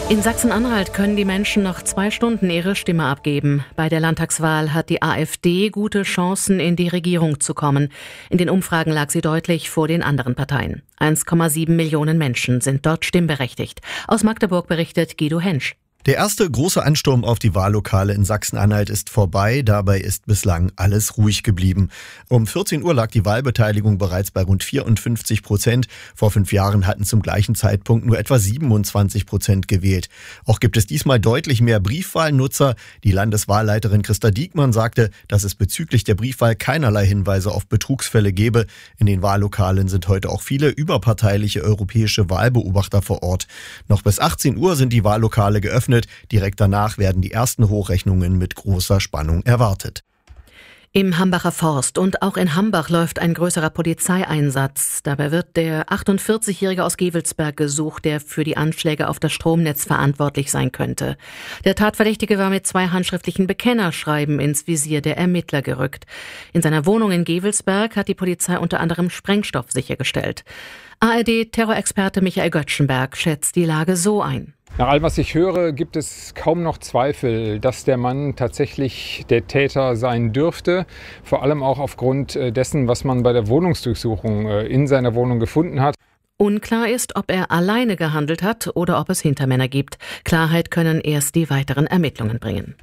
In Sachsen-Anhalt können die Menschen noch 2 Stunden ihre Stimme abgeben. Bei der Landtagswahl hat die AfD gute Chancen, in die Regierung zu kommen. In den Umfragen lag sie deutlich vor den anderen Parteien. 1,7 Millionen Menschen sind dort stimmberechtigt. Aus Magdeburg berichtet Guido Hensch. Der erste große Ansturm auf die Wahllokale in Sachsen-Anhalt ist vorbei. Dabei ist bislang alles ruhig geblieben. Um 14 Uhr lag die Wahlbeteiligung bereits bei rund 54%. Vor 5 Jahren hatten zum gleichen Zeitpunkt nur etwa 27% gewählt. Auch gibt es diesmal deutlich mehr Briefwahlnutzer. Die Landeswahlleiterin Christa Diekmann sagte, dass es bezüglich der Briefwahl keinerlei Hinweise auf Betrugsfälle gebe. In den Wahllokalen sind heute auch viele überparteiliche europäische Wahlbeobachter vor Ort. Noch bis 18 Uhr sind die Wahllokale geöffnet. Direkt danach werden die ersten Hochrechnungen mit großer Spannung erwartet. Im Hambacher Forst und auch in Hambach läuft ein größerer Polizeieinsatz. Dabei wird der 48-Jährige aus Gevelsberg gesucht, der für die Anschläge auf das Stromnetz verantwortlich sein könnte. Der Tatverdächtige war mit 2 handschriftlichen Bekennerschreiben ins Visier der Ermittler gerückt. In seiner Wohnung in Gevelsberg hat die Polizei unter anderem Sprengstoff sichergestellt. ARD-Terrorexperte Michael Göttschenberg schätzt die Lage so ein. Nach allem, was ich höre, gibt es kaum noch Zweifel, dass der Mann tatsächlich der Täter sein dürfte. Vor allem auch aufgrund dessen, was man bei der Wohnungsdurchsuchung in seiner Wohnung gefunden hat. Unklar ist, ob er alleine gehandelt hat oder ob es Hintermänner gibt. Klarheit können erst die weiteren Ermittlungen bringen.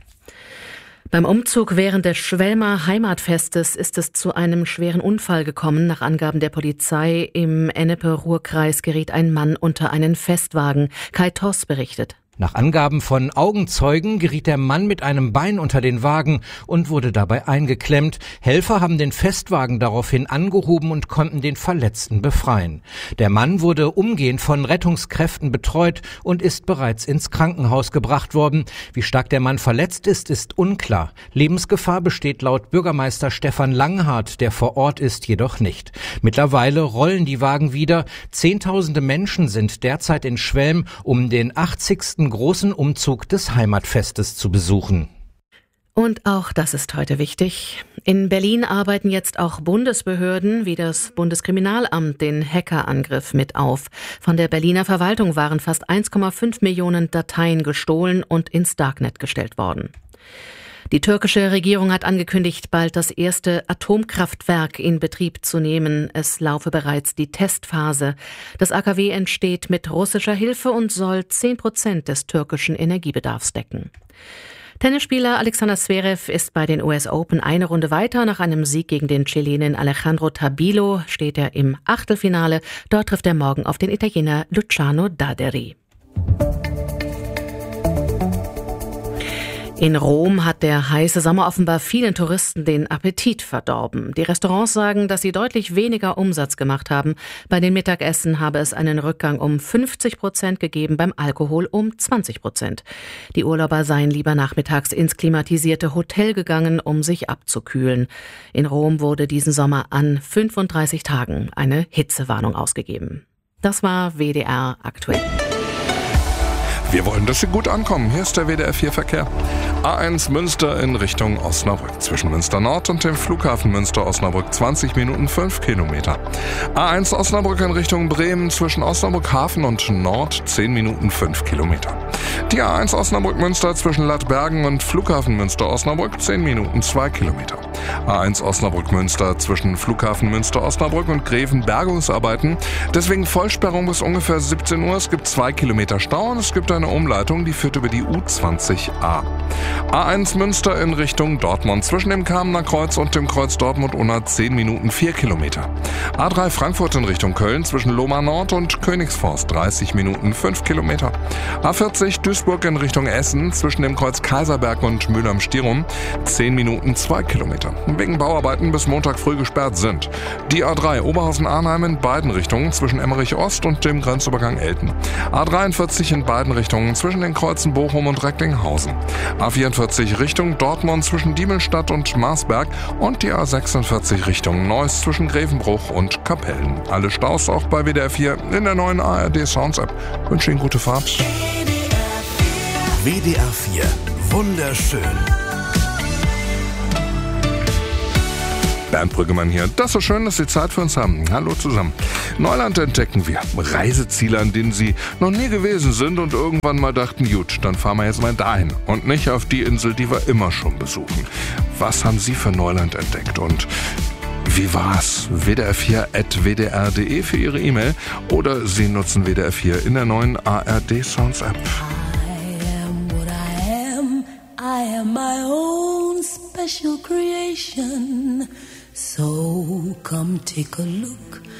Beim Umzug während des Schwelmer Heimatfestes ist es zu einem schweren Unfall gekommen. Nach Angaben der Polizei im Ennepe-Ruhr-Kreis geriet ein Mann unter einen Festwagen. Kai Toss berichtet. Nach Angaben von Augenzeugen geriet der Mann mit einem Bein unter den Wagen und wurde dabei eingeklemmt. Helfer haben den Festwagen daraufhin angehoben und konnten den Verletzten befreien. Der Mann wurde umgehend von Rettungskräften betreut und ist bereits ins Krankenhaus gebracht worden. Wie stark der Mann verletzt ist unklar. Lebensgefahr besteht laut Bürgermeister Stefan Langhardt, der vor Ort ist, jedoch nicht. Mittlerweile rollen die Wagen wieder. Zehntausende Menschen sind derzeit in Schwelm, um den 80. großen Umzug des Heimatfestes zu besuchen. Und auch das ist heute wichtig. In Berlin arbeiten jetzt auch Bundesbehörden wie das Bundeskriminalamt den Hackerangriff mit auf. Von der Berliner Verwaltung waren fast 1,5 Millionen Dateien gestohlen und ins Darknet gestellt worden. Die türkische Regierung hat angekündigt, bald das erste Atomkraftwerk in Betrieb zu nehmen. Es laufe bereits die Testphase. Das AKW entsteht mit russischer Hilfe und soll 10% des türkischen Energiebedarfs decken. Tennisspieler Alexander Zverev ist bei den US Open eine Runde weiter. Nach einem Sieg gegen den Chilenen Alejandro Tabilo steht er im Achtelfinale. Dort trifft er morgen auf den Italiener Luciano Daderi. In Rom hat der heiße Sommer offenbar vielen Touristen den Appetit verdorben. Die Restaurants sagen, dass sie deutlich weniger Umsatz gemacht haben. Bei den Mittagessen habe es einen Rückgang um 50% gegeben, beim Alkohol um 20%. Die Urlauber seien lieber nachmittags ins klimatisierte Hotel gegangen, um sich abzukühlen. In Rom wurde diesen Sommer an 35 Tagen eine Hitzewarnung ausgegeben. Das war WDR aktuell. Wir wollen, dass Sie gut ankommen. Hier ist der WDR 4 Verkehr. A1 Münster in Richtung Osnabrück. Zwischen Münster Nord und dem Flughafen Münster-Osnabrück 20 Minuten 5 Kilometer. A1 Osnabrück in Richtung Bremen zwischen Osnabrück Hafen und Nord 10 Minuten 5 Kilometer. Die A1 Osnabrück-Münster zwischen Lattbergen und Flughafen Münster-Osnabrück 10 Minuten 2 Kilometer. A1 Osnabrück-Münster zwischen Flughafen Münster-Osnabrück und Greven Bergungsarbeiten. Deswegen Vollsperrung bis ungefähr 17 Uhr. Es gibt 2 Kilometer Stau und es gibt eine Umleitung, die führt über die U20a. A1 Münster in Richtung Dortmund zwischen dem Kamener Kreuz und dem Kreuz Dortmund-Unna 10 Minuten 4 Kilometer. A3 Frankfurt in Richtung Köln zwischen Lohmar Nord und Königsforst 30 Minuten 5 Kilometer. A40 Duisburg in Richtung Essen zwischen dem Kreuz Kaiserberg und Mühl-am-Stirum 10 Minuten 2 Kilometer. Wegen Bauarbeiten bis Montag früh gesperrt sind die A3 Oberhausen-Arnheim in beiden Richtungen zwischen Emmerich Ost und dem Grenzübergang Elten. A43 in beiden Richtungen zwischen den Kreuzen Bochum und Recklinghausen. A44 Richtung Dortmund zwischen Diemelstadt und Marsberg und die A46 Richtung Neuss zwischen Grevenbruch und Kapellen. Alle Staus auch bei WDR 4 in der neuen ARD Sounds App. Wünsche Ihnen gute Fahrt. WDR 4 wunderschön. Bernd Brüggemann hier. Das ist so schön, dass Sie Zeit für uns haben. Hallo zusammen. Neuland entdecken wir. Reiseziele, an denen Sie noch nie gewesen sind und irgendwann mal dachten, gut, dann fahren wir jetzt mal dahin und nicht auf die Insel, die wir immer schon besuchen. Was haben Sie für Neuland entdeckt und wie war's? WDR4@wdr.de für Ihre E-Mail oder Sie nutzen WDR4 in der neuen ARD Sounds App. I am my own special creation. So come take a look